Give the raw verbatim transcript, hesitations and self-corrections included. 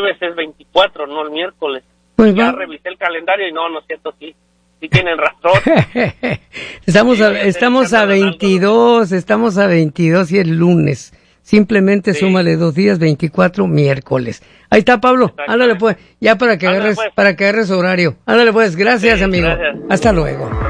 jueves es veinticuatro, no el miércoles. Pues ya va. revisé el calendario y no, no es cierto, sí. Sí tienen razón. estamos Sí, a, voy a hacer estamos Cristiano a veintidós, estamos a veintidós y el lunes. Simplemente Sí. súmale dos días, veinticuatro, miércoles. Ahí está, Pablo. Exactamente. Ándale pues, ya para que Ándale, agarres, pues. para que agarres horario. Ándale pues, gracias, Sí, amigo. gracias. Hasta luego.